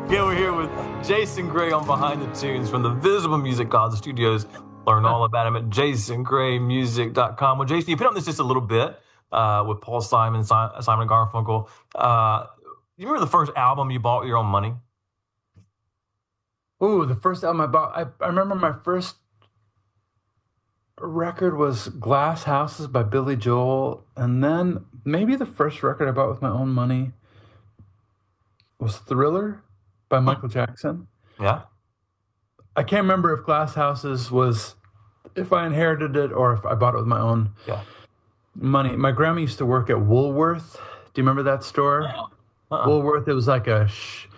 Yeah, we're here with Jason Gray on Behind the Tunes from the Visible Music God Studios. Learn all about him at jasongraymusic.com. Well, Jason, you've been on this just a little bit with Paul Simon, Simon Garfunkel. You remember the first album you bought with your own money? Ooh, the first album I bought. I remember my first record was Glass Houses by Billy Joel. And then maybe the first record I bought with my own money was Thriller by Michael Jackson. Yeah. I can't remember if Glass Houses was, if I inherited it or if I bought it with my own money. My grandma used to work at Woolworth. Do you remember that store? Woolworth, it was like a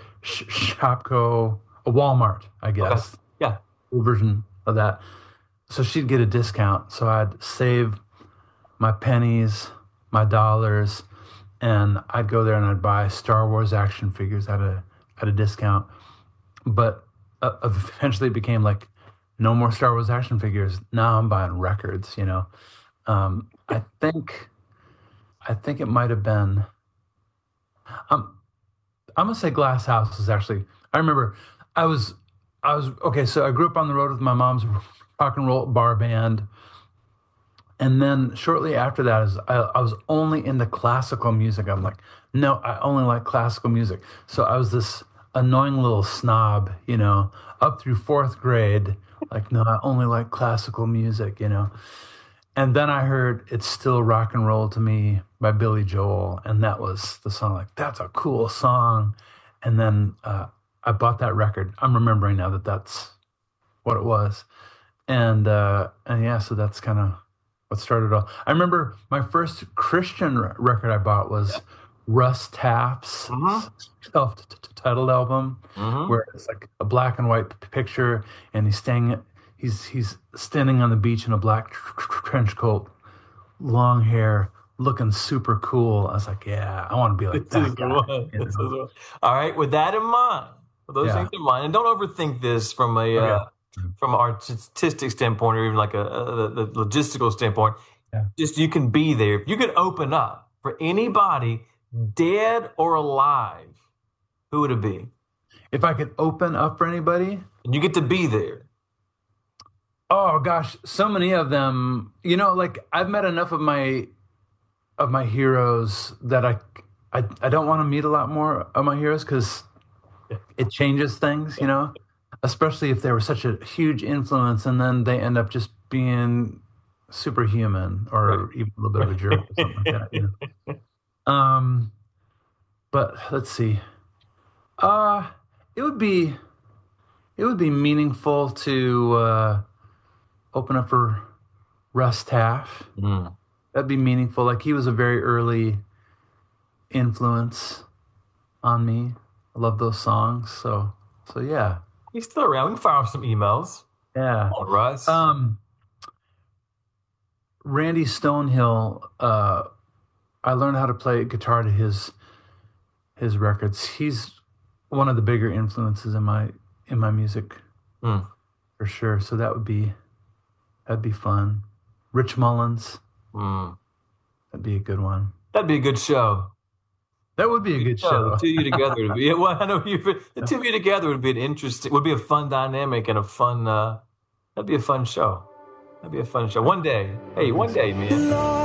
Shopko, a Walmart, I guess. Okay. Yeah. Version of that. So she'd get a discount. So I'd save my pennies, my dollars, and I'd go there and I'd buy Star Wars action figures at a discount. But eventually it became like, no more Star Wars action figures. Now I'm buying records, you know. I think it might have been, I'm gonna say Glass House is actually, I remember I was okay, so I grew up on the road with my mom's rock and roll bar band. And then shortly after that, I was only into classical music. I'm like, no, I only like classical music. So I was this annoying little snob, you know, up through fourth grade. Like, no, I only like classical music, you know. And then I heard It's Still Rock and Roll to Me by Billy Joel. And that was the song, like, that's a cool song. And then I bought that record. I'm remembering now that that's what it was. And yeah, so that's kind of what started it all. I remember my first Christian record I bought was Russ Taff's self-titled album, where it's like a black and white picture, and he's standing on the beach in a black trench coat, long hair, looking super cool. I was like, yeah, I want to be like that guy. All right, with that in mind, with those things in mind, and don't overthink this from a from an artistic standpoint or even like the logistical standpoint. Just you can be there. You could open up for anybody, dead or alive. Who would it be? If I could open up for anybody? And you get to be there. Oh gosh, so many of them. You know, like I've met enough of my heroes that I don't want to meet a lot more of my heroes because it changes things, you know, especially if they were such a huge influence and then they end up just being superhuman or even a little bit of a jerk or something like that, you know. But let's see. It would be meaningful to open up for Russ Taff. That'd be meaningful. Like he was a very early influence on me. I love those songs. So yeah. He's still around. We can fire off some emails. Yeah. Oh, Russ. Randy Stonehill, I learned how to play guitar to his records. He's one of the bigger influences in my music, for sure. So that'd be fun. Rich Mullins, that'd be a good one. That'd be a good show. That would be a good show. The two of you together would be. Well, I know the two of you together would be a fun dynamic and a fun. That'd be a fun show. That'd be a fun show. One day, man.